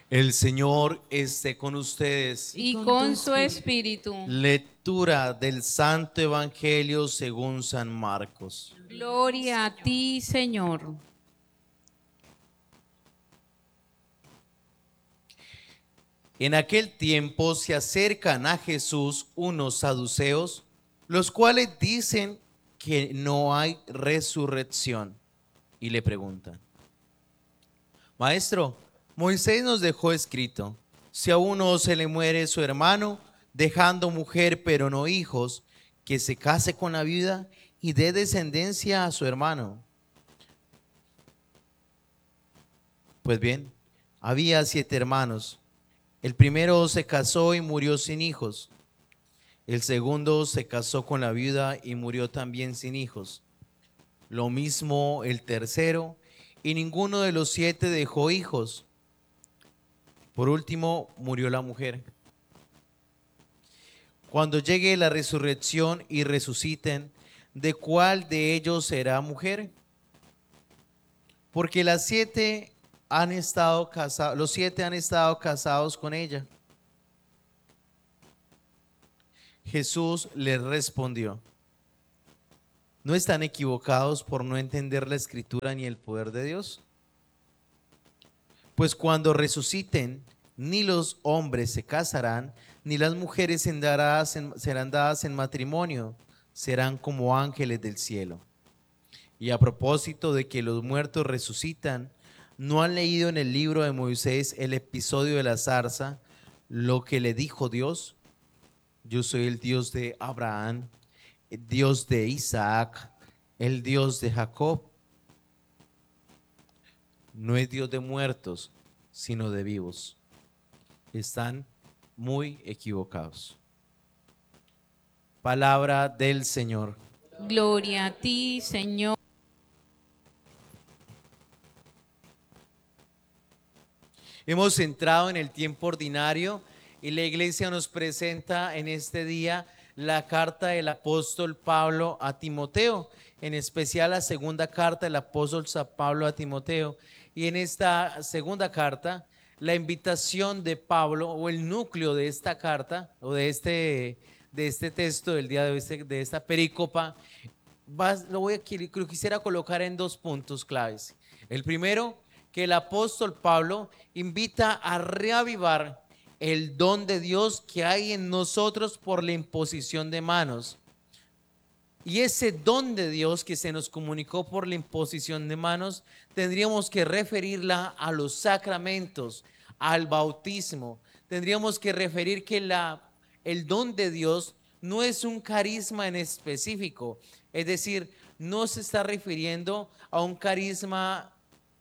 El Señor esté con ustedes. y con su espíritu. Lectura del Santo Evangelio según San Marcos. Gloria a ti, Señor. En aquel tiempo se acercan a Jesús unos saduceos, los cuales dicen que no hay resurrección, y le preguntan: Maestro, Moisés nos dejó escrito: si a uno se le muere su hermano, dejando mujer pero no hijos, que se case con la viuda y dé descendencia a su hermano. Pues bien, había 7 hermanos. El primero se casó y murió sin hijos. El segundo se casó con la viuda y murió también sin hijos. Lo mismo el tercero, y ninguno de los 7 dejó hijos. Por último, murió la mujer. Cuando llegue la resurrección y resuciten, ¿de cuál de ellos será mujer? Porque los 7 han estado casados con ella. Jesús les respondió: ¿no están equivocados por no entender la Escritura ni el poder de Dios? Pues cuando resuciten, ni los hombres se casarán, ni las mujeres serán dadas en matrimonio, serán como ángeles del cielo. Y a propósito de que los muertos resucitan, ¿no han leído en el libro de Moisés el episodio de la zarza, lo que le dijo Dios? Yo soy el Dios de Abraham, el Dios de Isaac, el Dios de Jacob. No es Dios de muertos, sino de vivos. Están muy equivocados. Palabra del Señor. Gloria a ti, Señor. Hemos entrado en el tiempo ordinario y la iglesia nos presenta en este día la carta del apóstol Pablo a Timoteo, en especial la segunda carta del apóstol San Pablo a Timoteo. Y en esta segunda carta, la invitación de Pablo, o el núcleo de esta carta, o de este texto del día de hoy, de esta perícopa, lo quisiera colocar en 2 puntos claves. El primero, que el apóstol Pablo invita a reavivar el don de Dios que hay en nosotros por la imposición de manos. Y ese don de Dios que se nos comunicó por la imposición de manos, tendríamos que referirla a los sacramentos, al bautismo. Tendríamos que referir que el don de Dios no es un carisma en específico. Es decir, no se está refiriendo a un carisma,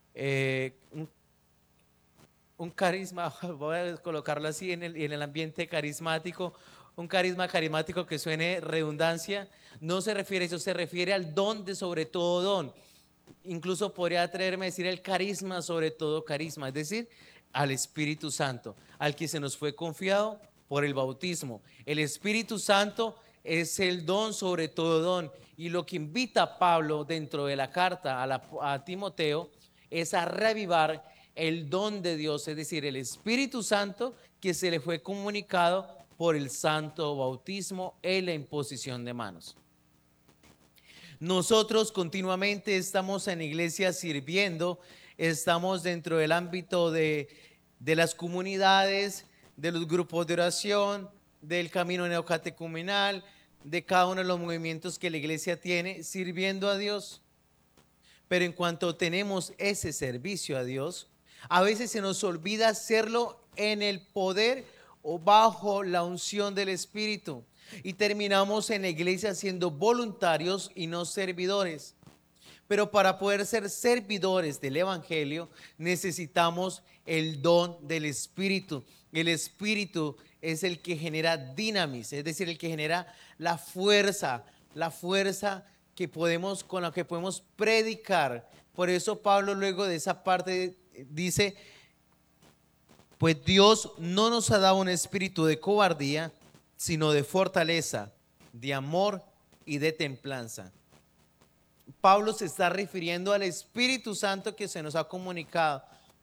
un carisma, voy a colocarlo así en el ambiente carismático, un carisma carismático que suene redundancia. No se refiere a eso, se refiere al don de sobre todo don. Incluso podría atreverme a decir el carisma sobre todo carisma, es decir, al Espíritu Santo, al que se nos fue confiado por el bautismo. El Espíritu Santo es el don sobre todo don, y lo que invita a Pablo dentro de la carta a Timoteo es a reavivar el don de Dios, es decir, el Espíritu Santo que se le fue comunicado por el santo bautismo en la imposición de manos. Nosotros continuamente estamos en la iglesia sirviendo, estamos dentro del ámbito de las comunidades, de los grupos de oración, del camino neocatecumenal, de cada uno de los movimientos que la iglesia tiene, sirviendo a Dios. Pero en cuanto tenemos ese servicio a Dios, a veces se nos olvida hacerlo en el poder o bajo la unción del Espíritu, y terminamos en la iglesia siendo voluntarios y no servidores. Pero para poder ser servidores del Evangelio necesitamos el don del Espíritu. El Espíritu es el que genera dinamis, es decir, el que genera la fuerza que podemos, con la que podemos predicar. Por eso Pablo luego de esa parte dice: pues Dios no nos ha dado un espíritu de cobardía, sino de fortaleza, de amor y de templanza. Pablo se está refiriendo al Espíritu Santo que se nos ha comunicado,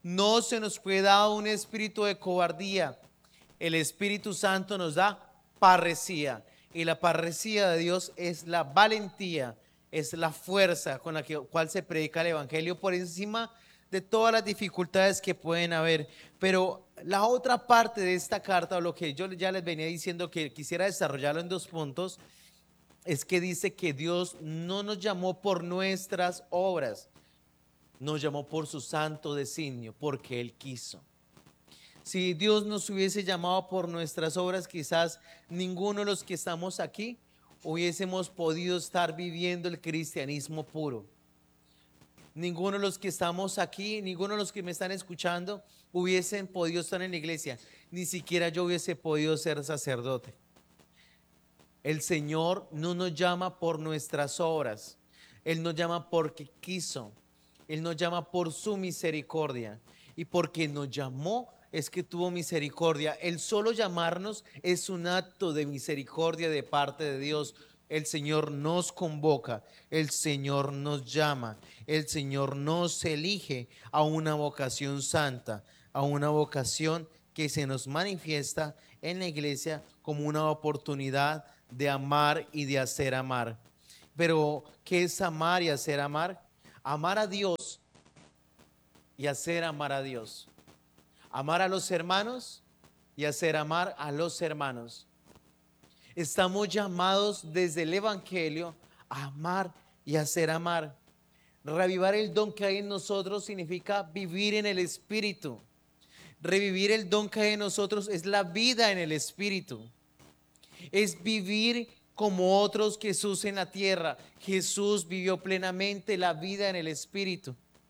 No se nos fue dado un espíritu de cobardía. El Espíritu Santo nos da parresía. Y la parresía de Dios es la valentía, es la fuerza con la cual se predica el Evangelio por encima de todas las dificultades que pueden haber. Pero la otra parte de esta carta, o lo que yo ya les venía diciendo que quisiera desarrollarlo en 2 puntos, es que dice que Dios no nos llamó por nuestras obras, nos llamó por su santo designio, porque Él quiso. Si Dios nos hubiese llamado por nuestras obras, quizás ninguno de los que estamos aquí hubiésemos podido estar viviendo el cristianismo puro. Ninguno de los que estamos aquí, ninguno de los que me están escuchando hubiesen podido estar en la iglesia. Ni siquiera yo hubiese podido ser sacerdote. El Señor no nos llama por nuestras obras. Él nos llama porque quiso. Él nos llama por su misericordia. Y porque nos llamó es que tuvo misericordia. El solo llamarnos es un acto de misericordia de parte de Dios. El Señor nos convoca, el Señor nos llama, el Señor nos elige a una vocación santa, a una vocación que se nos manifiesta en la iglesia como una oportunidad de amar y de hacer amar. Pero, ¿qué es amar y hacer amar? Amar a Dios y hacer amar a Dios. Amar a los hermanos y hacer amar a los hermanos. Estamos llamados desde el Evangelio a amar y hacer amar. Reavivar el don que hay en nosotros significa vivir en el Espíritu. Revivir el don que hay en nosotros es la vida en el Espíritu. Es vivir como otros Jesús en la tierra. Jesús vivió plenamente la vida en el Espíritu.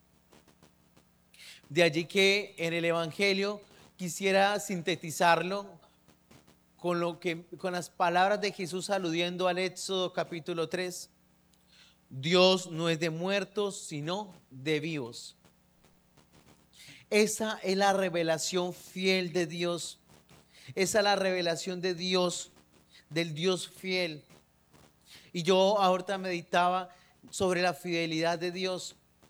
De allí que en el Evangelio quisiera sintetizarlo con las palabras de Jesús aludiendo al Éxodo capítulo 3. Dios no es de muertos, sino de vivos. Esa es la revelación fiel de Dios. Esa es la revelación de Dios, del Dios fiel. Y yo ahorita meditaba sobre la fidelidad de Dios.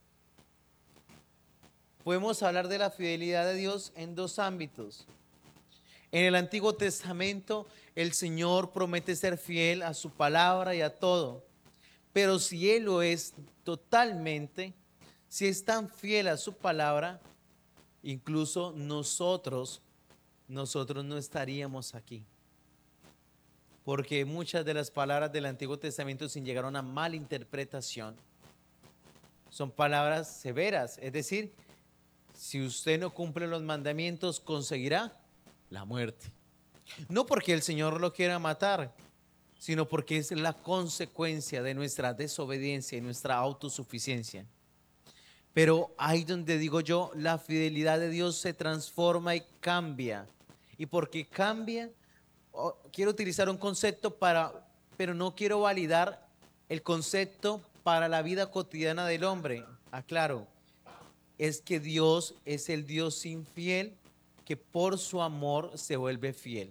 Podemos hablar de la fidelidad de Dios en 2 ámbitos. En el Antiguo Testamento, el Señor promete ser fiel a su palabra y a todo. Pero si Él lo es totalmente, si es tan fiel a su palabra, incluso nosotros no estaríamos aquí. Porque muchas de las palabras del Antiguo Testamento, sin llegar a una mala interpretación, son palabras severas. Es decir, si usted no cumple los mandamientos, conseguirá la muerte. No porque el Señor lo quiera matar, sino porque es la consecuencia de nuestra desobediencia y nuestra autosuficiencia. Pero ahí donde digo yo, la fidelidad de Dios se transforma y cambia. Y porque cambia, quiero utilizar un concepto pero no quiero validar el concepto para la vida cotidiana del hombre. Aclaro, es que Dios es el Dios infiel que por su amor se vuelve fiel.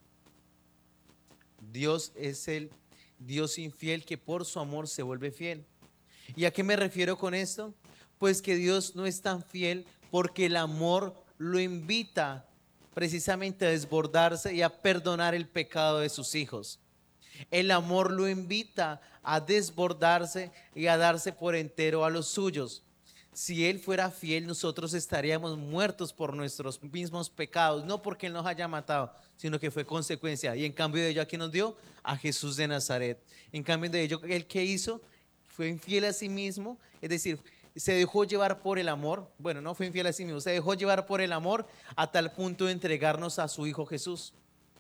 Dios es el Dios infiel que por su amor se vuelve fiel. ¿Y a qué me refiero con esto? Pues que Dios no es tan fiel porque el amor lo invita precisamente a desbordarse y a perdonar el pecado de sus hijos. El amor lo invita a desbordarse y a darse por entero a los suyos. Si Él fuera fiel, nosotros estaríamos muertos por nuestros mismos pecados, no porque Él nos haya matado, sino que fue consecuencia. Y en cambio de ello, ¿a quién nos dio? A Jesús de Nazaret. En cambio de ello, ¿Él qué hizo? Fue infiel a sí mismo, es decir, se dejó llevar por el amor. Bueno, no fue infiel a sí mismo, se dejó llevar por el amor a tal punto de entregarnos a su Hijo Jesús.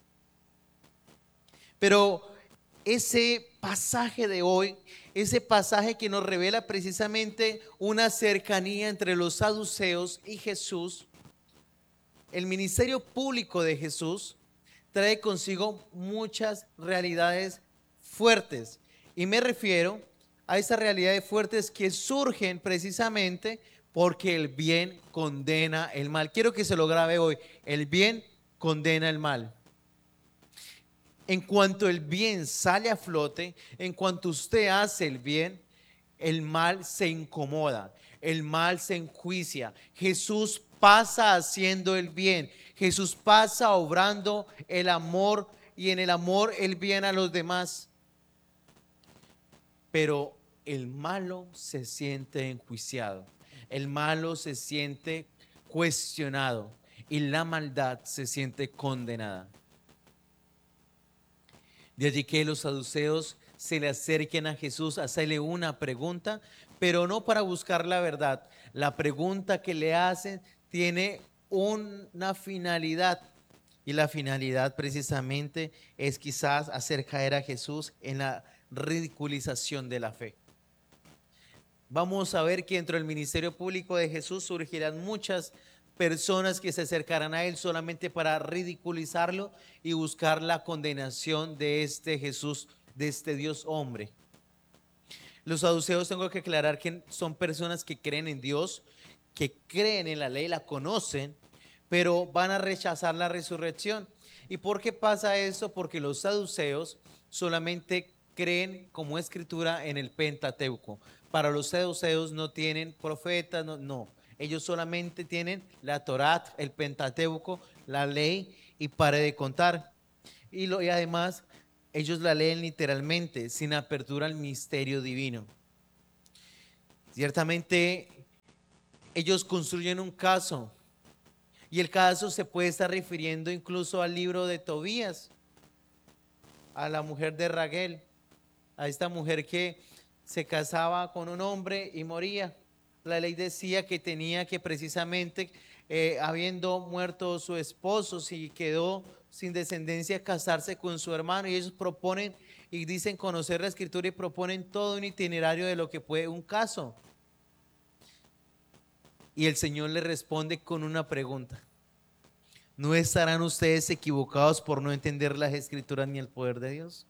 Pero ese pasaje de hoy, ese pasaje que nos revela precisamente una cercanía entre los saduceos y Jesús, el ministerio público de Jesús trae consigo muchas realidades fuertes. Y me refiero a esas realidades fuertes que surgen precisamente porque el bien condena el mal. Quiero que se lo grabe hoy. El bien condena el mal. En cuanto el bien sale a flote, en cuanto usted hace el bien, el mal se incomoda. el mal se enjuicia. Jesús pasa haciendo el bien. Jesús pasa obrando el amor y en el amor el bien a los demás. Pero el malo se siente enjuiciado. El malo se siente cuestionado y la maldad se siente condenada. De allí que los saduceos se le acerquen a Jesús a hacerle una pregunta, pero no para buscar la verdad. La pregunta que le hacen tiene una finalidad, y la finalidad precisamente es quizás hacer caer a Jesús en la ridiculización de la fe. Vamos a ver que dentro del ministerio público de Jesús surgirán muchas personas que se acercarán a él solamente para ridiculizarlo y buscar la condenación de este Jesús, de este Dios hombre. Los saduceos, tengo que aclarar que son personas que creen en Dios, que creen en la ley, la conocen, pero van a rechazar la resurrección. ¿Y por qué pasa eso? Porque los saduceos solamente creen como escritura en el Pentateuco. Para los saduceos no tienen profetas, no. Ellos solamente tienen la Torá, el Pentateuco, la ley y pare de contar. Y además ellos la leen literalmente, sin apertura al misterio divino. Ciertamente ellos construyen un caso, y el caso se puede estar refiriendo incluso al libro de Tobías, a la mujer de Raguel, a esta mujer que se casaba con un hombre y moría. La ley decía que tenía que precisamente, habiendo muerto su esposo, si quedó sin descendencia, casarse con su hermano. Y ellos proponen y dicen conocer la escritura y proponen todo un itinerario de lo que puede un caso. Y el Señor le responde con una pregunta: ¿no estarán ustedes equivocados por no entender las escrituras ni el poder de Dios?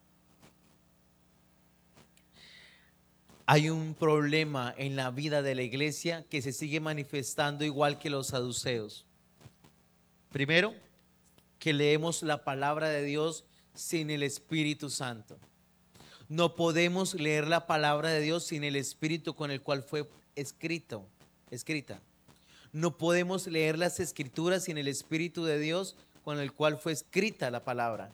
Hay un problema en la vida de la iglesia que se sigue manifestando igual que los saduceos. Primero, que leemos la palabra de Dios sin el Espíritu Santo. No podemos leer la palabra de Dios sin el Espíritu con el cual fue escrita. No podemos leer las escrituras sin el Espíritu de Dios con el cual fue escrita la palabra.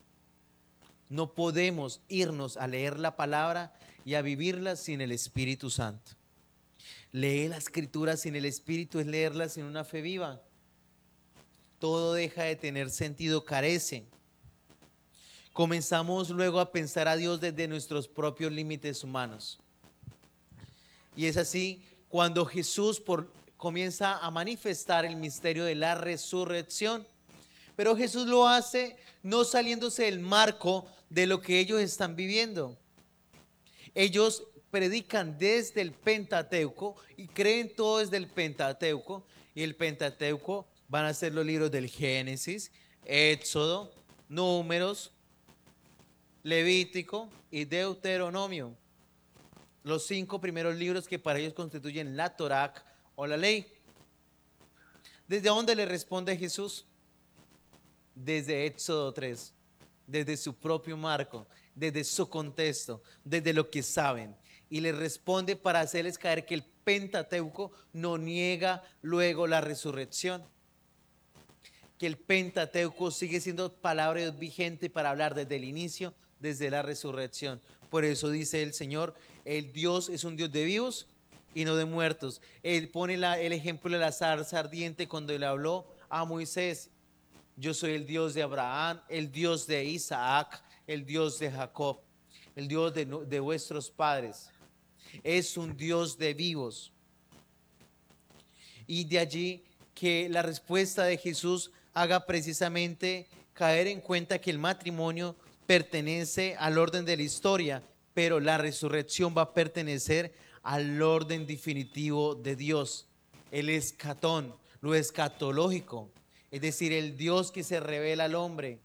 No podemos irnos a leer la palabra y a vivirla sin el Espíritu Santo. Leer la escritura sin el Espíritu es leerla sin una fe viva. Todo deja de tener sentido, carece. Comenzamos luego a pensar a Dios desde nuestros propios límites humanos. Y es así cuando Jesús comienza a manifestar el misterio de la resurrección. Pero Jesús lo hace no saliéndose del marco de lo que ellos están viviendo. Ellos predican desde el Pentateuco y creen todo desde el Pentateuco. Y el Pentateuco van a ser los libros del Génesis, Éxodo, Números, Levítico y Deuteronomio. Los 5 primeros libros que para ellos constituyen la Torá o la ley. ¿Desde dónde le responde Jesús? Desde Éxodo 3, desde su propio marco, desde su contexto, desde lo que saben. Y le responde para hacerles caer que el Pentateuco no niega luego la resurrección. Que el Pentateuco sigue siendo palabra vigente para hablar desde el inicio, desde la resurrección. Por eso dice el Señor, el Dios es un Dios de vivos y no de muertos. Él pone el ejemplo de la zarza ardiente cuando le habló a Moisés. Yo soy el Dios de Abraham, el Dios de Isaac, el Dios de Jacob, el Dios de vuestros padres. Es un Dios de vivos. Y de allí que la respuesta de Jesús haga precisamente caer en cuenta que el matrimonio pertenece al orden de la historia, pero la resurrección va a pertenecer al orden definitivo de Dios, el escatón, lo escatológico, es decir, el Dios que se revela al hombre.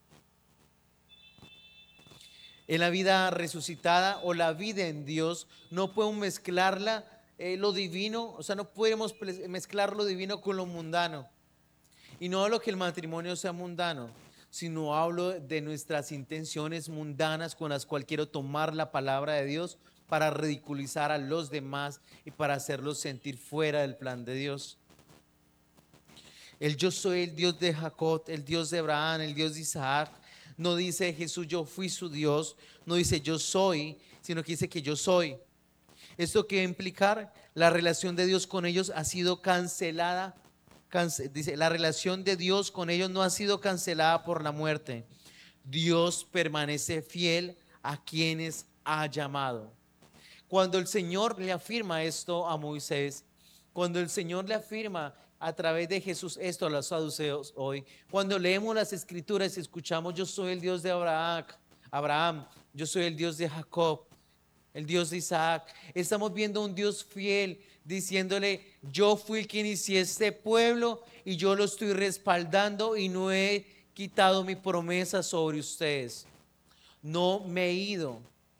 En la vida resucitada o la vida en Dios no podemos mezclarla, lo divino, o sea, no podemos mezclar lo divino con lo mundano. Y no hablo que el matrimonio sea mundano, sino hablo de nuestras intenciones mundanas con las cuales quiero tomar la palabra de Dios para ridiculizar a los demás y para hacerlos sentir fuera del plan de Dios. El yo soy el Dios de Jacob, el Dios de Abraham, el Dios de Isaac. No dice Jesús, yo fui su Dios. No dice yo soy, sino que dice que yo soy. ¿Esto qué va a implicar? La relación de Dios con ellos ha sido cancelada. Dice, la relación de Dios con ellos no ha sido cancelada por la muerte. Dios permanece fiel a quienes ha llamado. Cuando el Señor le afirma esto a Moisés, cuando el Señor le afirma a través de Jesús esto a los saduceos hoy, cuando leemos las escrituras y escuchamos yo soy el Dios de Abraham, yo soy el Dios de Jacob, el Dios de Isaac, estamos viendo un Dios fiel diciéndole yo fui el que inicié este pueblo y yo lo estoy respaldando y no he quitado mi promesa sobre ustedes, no me he ido.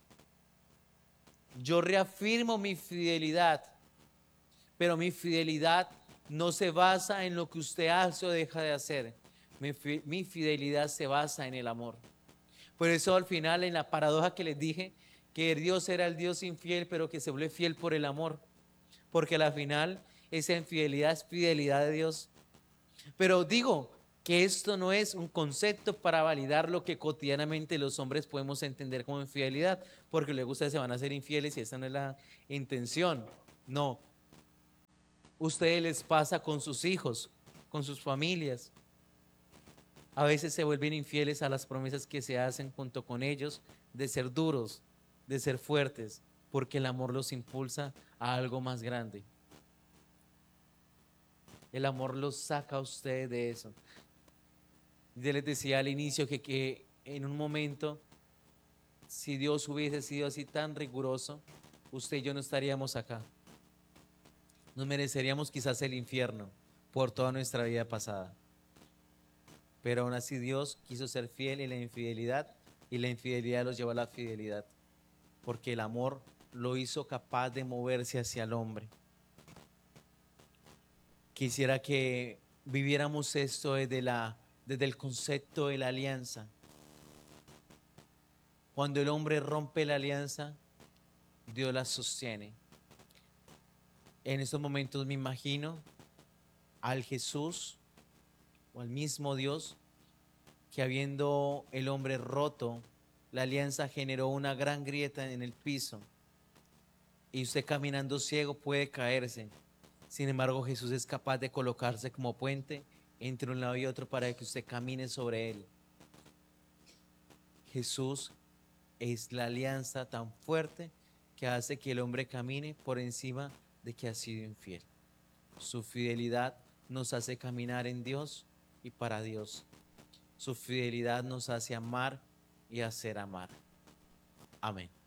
Yo reafirmo mi fidelidad, pero mi fidelidad no se basa en lo que usted hace o deja de hacer. Mi fidelidad se basa en el amor. Por eso al final en la paradoja que les dije, que Dios era el Dios infiel, pero que se vuelve fiel por el amor. Porque al final esa infidelidad es fidelidad de Dios. Pero digo que esto no es un concepto para validar lo que cotidianamente los hombres podemos entender como infidelidad, porque luego ustedes se van a hacer infieles y esa no es la intención. No. Ustedes les pasa con sus hijos, con sus familias. A veces se vuelven infieles a las promesas que se hacen junto con ellos, de ser duros, de ser fuertes, porque el amor los impulsa a algo más grande. El amor los saca a ustedes de eso. Yo les decía al inicio que en un momento, si Dios hubiese sido así tan riguroso, usted y yo no estaríamos acá. Nos mereceríamos quizás el infierno por toda nuestra vida pasada. Pero aún así Dios quiso ser fiel en la infidelidad y la infidelidad los llevó a la fidelidad, porque el amor lo hizo capaz de moverse hacia el hombre. Quisiera que viviéramos esto desde el concepto de la alianza. Cuando el hombre rompe la alianza, Dios la sostiene. En estos momentos me imagino al Jesús o al mismo Dios que habiendo el hombre roto, la alianza generó una gran grieta en el piso y usted caminando ciego puede caerse. Sin embargo, Jesús es capaz de colocarse como puente entre un lado y otro para que usted camine sobre él. Jesús es la alianza tan fuerte que hace que el hombre camine por encima de que ha sido infiel. Su fidelidad nos hace caminar en Dios y para Dios. Su fidelidad nos hace amar y hacer amar. Amén.